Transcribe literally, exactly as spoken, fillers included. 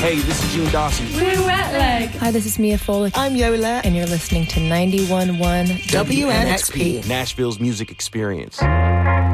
Hey, this is Gene Dawson. We're Wet Leg. Hi, this is Mia Foley. I'm Yola. And you're listening to ninety-one point one W N X P. Nashville's music experience.